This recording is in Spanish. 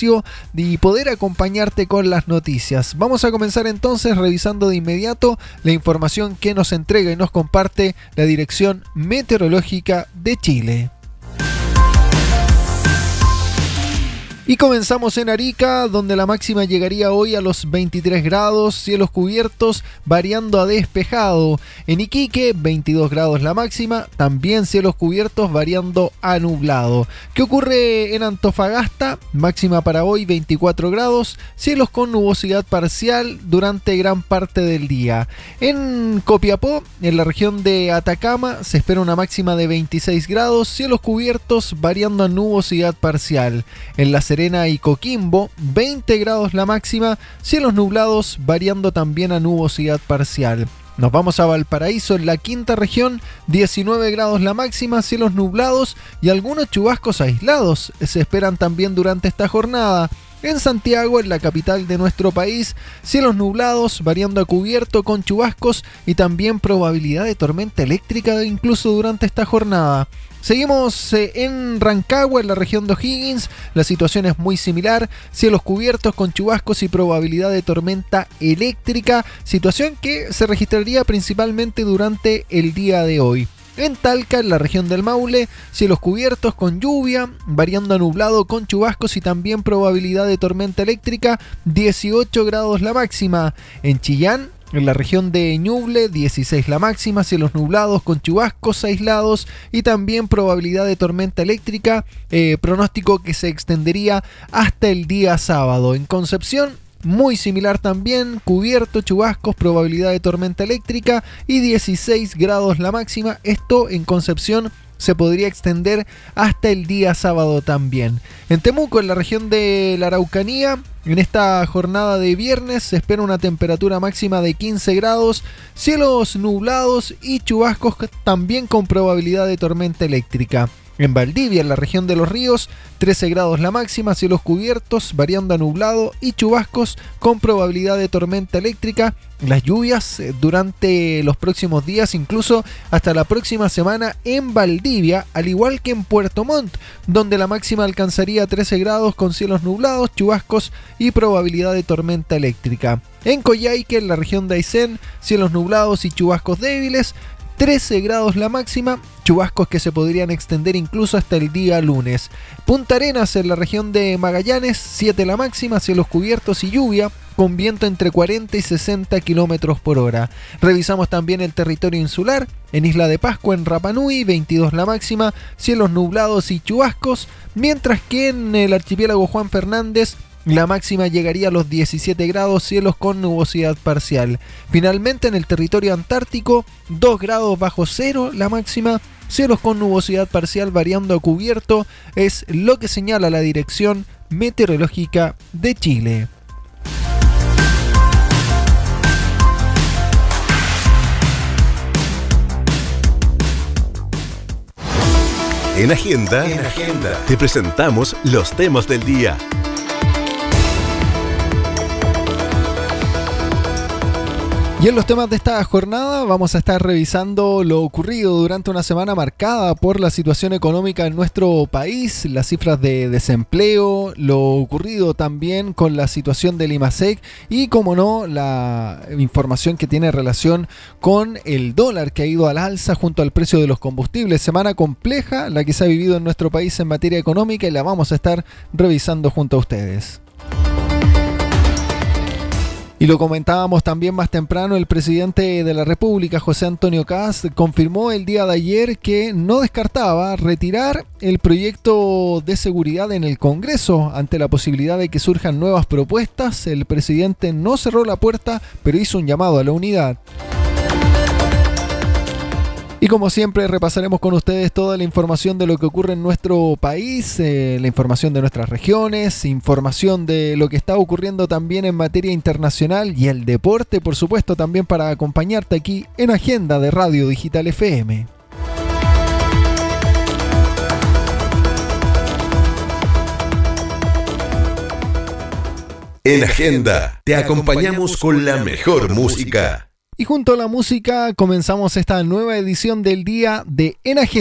espacio y poder acompañarte con las noticias. Vamos a comenzar entonces revisando de inmediato la información que nos entrega y nos comparte la Dirección Meteorológica de Chile. Y comenzamos en Arica, donde la máxima llegaría hoy a los 23 grados, cielos cubiertos variando a despejado. En Iquique, 22 grados la máxima, también cielos cubiertos variando a nublado. ¿Qué ocurre en Antofagasta? Máxima para hoy 24 grados, cielos con nubosidad parcial durante gran parte del día. En Copiapó, en la región de Atacama, se espera una máxima de 26 grados, cielos cubiertos variando a nubosidad parcial. En La Serena y Coquimbo, 20 grados la máxima, cielos nublados variando también a nubosidad parcial. Nos vamos a Valparaíso, en la quinta región, 19 grados la máxima, cielos nublados y algunos chubascos aislados se esperan también durante esta jornada. En Santiago, en la capital de nuestro país, cielos nublados variando a cubierto con chubascos y también probabilidad de tormenta eléctrica incluso durante esta jornada. Seguimos en Rancagua, en la región de O'Higgins, la situación es muy similar, cielos cubiertos con chubascos y probabilidad de tormenta eléctrica, situación que se registraría principalmente durante el día de hoy. En Talca, en la región del Maule, cielos cubiertos con lluvia, variando a nublado con chubascos y también probabilidad de tormenta eléctrica, 18 grados la máxima. En Chillán, en la región de Ñuble, 16 la máxima, cielos nublados con chubascos aislados y también probabilidad de tormenta eléctrica, pronóstico que se extendería hasta el día sábado. En Concepción, muy similar también, cubierto, chubascos, probabilidad de tormenta eléctrica y 16 grados la máxima. Esto en Concepción se podría extender hasta el día sábado también. En Temuco, en la región de la Araucanía, en esta jornada de viernes se espera una temperatura máxima de 15 grados, cielos nublados y chubascos también con probabilidad de tormenta eléctrica. En Valdivia, en la región de Los Ríos, 13 grados la máxima, cielos cubiertos, variando a nublado y chubascos con probabilidad de tormenta eléctrica. Las lluvias durante los próximos días, incluso hasta la próxima semana en Valdivia, al igual que en Puerto Montt, donde la máxima alcanzaría 13 grados con cielos nublados, chubascos y probabilidad de tormenta eléctrica. En Coyhaique, en la región de Aysén, cielos nublados y chubascos débiles, 13 grados la máxima, chubascos que se podrían extender incluso hasta el día lunes. Punta Arenas, en la región de Magallanes, 7 la máxima, cielos cubiertos y lluvia, con viento entre 40 y 60 kilómetros por hora. Revisamos también el territorio insular. En Isla de Pascua, en Rapa Nui, 22 la máxima, cielos nublados y chubascos, mientras que en el archipiélago Juan Fernández, la máxima llegaría a los 17 grados, cielos con nubosidad parcial. Finalmente, en el territorio antártico, 2 grados bajo cero la máxima, cielos con nubosidad parcial variando a cubierto, es lo que señala la Dirección Meteorológica de Chile. En Agenda, te presentamos los temas del día. Y en los temas de esta jornada vamos a estar revisando lo ocurrido durante una semana marcada por la situación económica en nuestro país, las cifras de desempleo, lo ocurrido también con la situación del IMASEC y, como no, la información que tiene relación con el dólar que ha ido al alza junto al precio de los combustibles. Semana compleja la que se ha vivido en nuestro país en materia económica y la vamos a estar revisando junto a ustedes. Y lo comentábamos también más temprano, el presidente de la República, José Antonio Kast, confirmó el día de ayer que no descartaba retirar el proyecto de seguridad en el Congreso ante la posibilidad de que surjan nuevas propuestas. El presidente no cerró la puerta, pero hizo un llamado a la unidad. Y como siempre repasaremos con ustedes toda la información de lo que ocurre en nuestro país, la información de nuestras regiones, información de lo que está ocurriendo también en materia internacional y el deporte, por supuesto, también para acompañarte aquí en Agenda de Radio Digital FM. En Agenda te acompañamos con la mejor música. Y junto a la música comenzamos esta nueva edición del día de En Agenda.